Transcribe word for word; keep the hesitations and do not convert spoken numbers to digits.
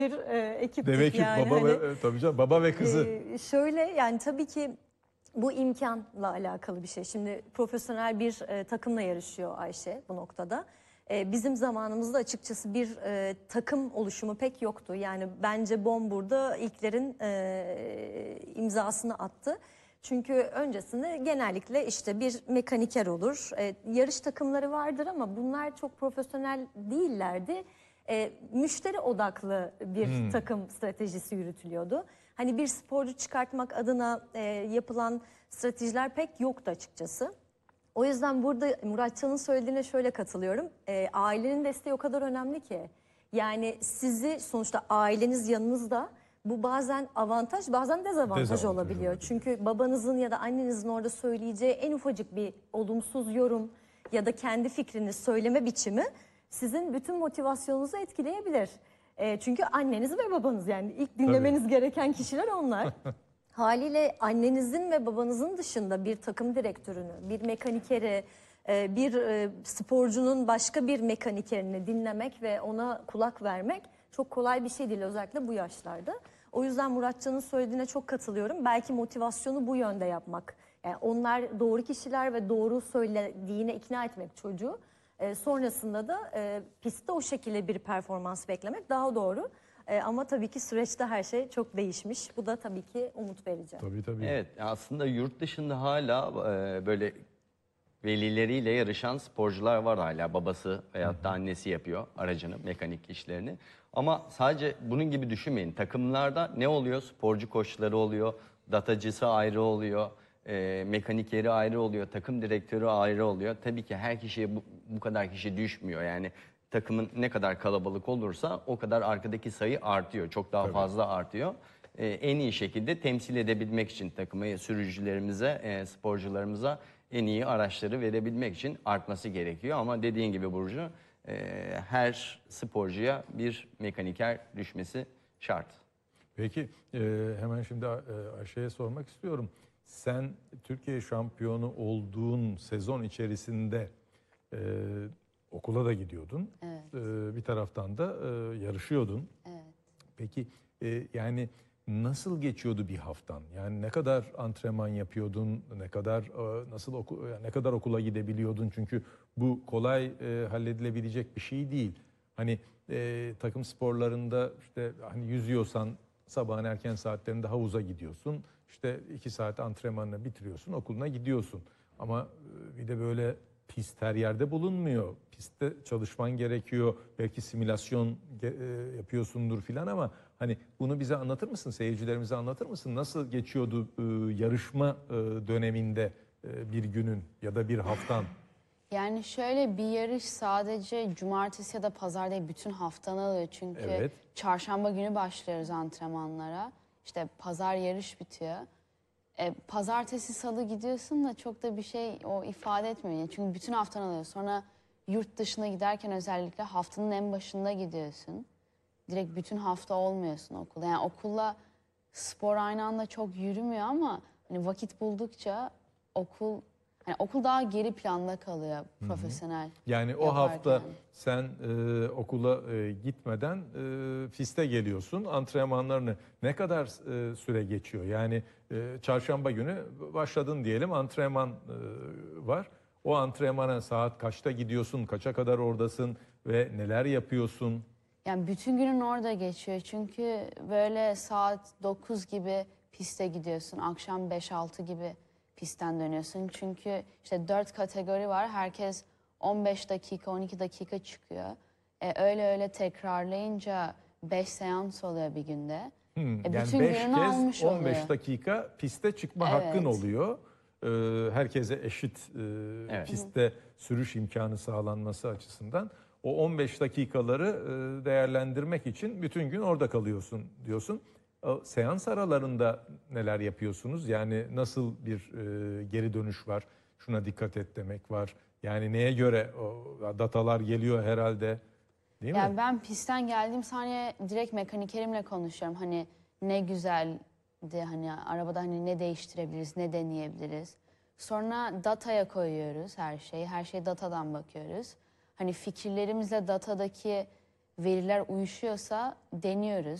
bir e, ekiptik Dev ekip yani. baba Hani, ve tabii canım, baba ve kızı. e, şöyle yani tabii ki bu imkanla alakalı bir şey. Şimdi profesyonel bir e, takımla yarışıyor Ayşe bu noktada. E, bizim zamanımızda açıkçası bir e, takım oluşumu pek yoktu. Yani bence Bon burada ilklerin e, imzasını attı. Çünkü öncesinde genellikle işte bir mekaniker olur. E, yarış takımları vardır ama bunlar çok profesyonel değillerdi. E, müşteri odaklı bir Hmm. takım stratejisi yürütülüyordu. Hani bir sporcu çıkartmak adına e, yapılan stratejiler pek yoktu açıkçası. O yüzden burada Muratcan'ın söylediğine şöyle katılıyorum. E, ailenin desteği o kadar önemli ki. Yani sizi sonuçta aileniz yanınızda, bu bazen avantaj bazen dezavantaj, Dezavantaj olabiliyor. olabiliyor. Çünkü babanızın ya da annenizin orada söyleyeceği en ufacık bir olumsuz yorum ya da kendi fikrini söyleme biçimi sizin bütün motivasyonunuzu etkileyebilir. E, çünkü anneniz ve babanız, yani ilk dinlemeniz gereken kişiler onlar. Haliyle annenizin ve babanızın dışında bir takım direktörünü, bir mekanikeri, e, bir e, sporcunun başka bir mekanikerini dinlemek ve ona kulak vermek çok kolay bir şey değil, özellikle bu yaşlarda. O yüzden Muratcan'ın söylediğine çok katılıyorum. Belki motivasyonu bu yönde yapmak. Yani onlar doğru kişiler ve doğru söylediğine ikna etmek çocuğu. E, sonrasında da e, pistte o şekilde bir performans beklemek daha doğru. E, ama tabii ki süreçte her şey çok değişmiş. Bu da tabii ki umut verici. Tabii tabii. Evet, aslında yurt dışında hala e, böyle velileriyle yarışan sporcular var hala. Babası veyahut da annesi yapıyor aracını, mekanik işlerini. Ama sadece bunun gibi düşünmeyin. Takımlarda ne oluyor? Sporcu koçları oluyor, datacısı ayrı oluyor, e, mekanikeri ayrı oluyor, takım direktörü ayrı oluyor. Tabii ki her kişiye bu, bu kadar kişi düşmüyor. Yani takımın ne kadar kalabalık olursa o kadar arkadaki sayı artıyor. Çok daha Tabii. fazla artıyor. Ee, en iyi şekilde temsil edebilmek için takımı, sürücülerimize, e, sporcularımıza en iyi araçları verebilmek için artması gerekiyor. Ama dediğin gibi Burcu, e, her sporcuya bir mekaniker düşmesi şart. Peki e, hemen şimdi e, Ayşe'ye sormak istiyorum. Sen Türkiye şampiyonu olduğun sezon içerisinde e, okula da gidiyordun. Evet. E, bir taraftan da e, yarışıyordun. Evet. Peki e, yani nasıl geçiyordu bir haftan? Yani ne kadar antrenman yapıyordun? Ne kadar e, nasıl oku, yani ne kadar okula gidebiliyordun? Çünkü bu kolay e, halledilebilecek bir şey değil. Hani e, takım sporlarında işte hani yüzüyorsan sabahın erken saatlerinde havuza gidiyorsun. İşte iki saat antrenmanını bitiriyorsun, okuluna gidiyorsun. Ama e, bir de böyle pist her yerde bulunmuyor. Pistte çalışman gerekiyor. Belki simülasyon e, yapıyorsundur filan ama hani bunu bize anlatır mısın? Seyircilerimize anlatır mısın? Nasıl geçiyordu e, yarışma e, döneminde e, bir günün ya da bir haftan? Yani şöyle, bir yarış sadece cumartesi ya da pazar değil, bütün haftanı alıyor. Çünkü Evet. çarşamba günü başlıyoruz antrenmanlara. İşte pazar yarış bitiyor. E, pazartesi, salı gidiyorsun da çok da bir şey o ifade etmiyor. Yani çünkü bütün haftanı alıyor. Sonra yurt dışına giderken özellikle haftanın en başında gidiyorsun. Direkt bütün hafta olmuyorsun okulda. Yani okulla spor aynı anda çok yürümüyor ama hani vakit buldukça okul, hani okul daha geri planda kalıyor profesyonel. Yani o yaparken. hafta sen e, okula e, gitmeden e, piste geliyorsun. Antrenmanlarını ne kadar e, süre geçiyor? Yani e, çarşamba günü başladın diyelim, antrenman e, var. O antrenmana saat kaçta gidiyorsun? Kaça kadar oradasın ve neler yapıyorsun? Yani bütün günün orada geçiyor. Çünkü böyle saat dokuz gibi piste gidiyorsun. Akşam beş altı gibi pistten dönüyorsun. Çünkü işte dört kategori var. Herkes on beş dakika, on iki dakika çıkıyor. E, öyle öyle tekrarlayınca beş seans oluyor bir günde. Hmm, E, yani bütün beş gününü almış kez on beş oluyor. dakika piste çıkma Evet. hakkın oluyor. Ee, herkese eşit e, Evet. pistte sürüş imkanı sağlanması açısından. O on beş dakikaları e, değerlendirmek için bütün gün orada kalıyorsun diyorsun. O seans aralarında neler yapıyorsunuz? Yani nasıl bir e, geri dönüş var? Şuna dikkat et demek var. Yani neye göre o datalar geliyor herhalde, değil Yani mi? ben pistten geldiğim saniye direkt mekanikerimle konuşuyorum. Hani ne güzeldi, hani arabada hani ne değiştirebiliriz, ne deneyebiliriz. Sonra dataya koyuyoruz her şeyi. Her şeyi datadan bakıyoruz. Hani fikirlerimizle datadaki veriler uyuşuyorsa deniyoruz.